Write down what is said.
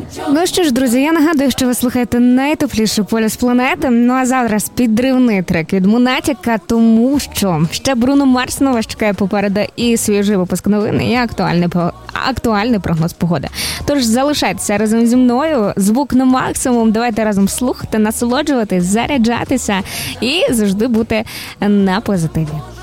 Ну що ж, друзі, я нагадую, що ви слухаєте найтепліший полюс планети. Ну а зараз підривний трек від Монатіка, тому що ще Бруно Марс на вас чекає попереду і свіжий випуск новин, і актуальний прогноз погоди. Тож залишайтеся разом зі мною, звук на максимум, давайте разом слухати, насолоджуватись, заряджатися і завжди бути на позитиві.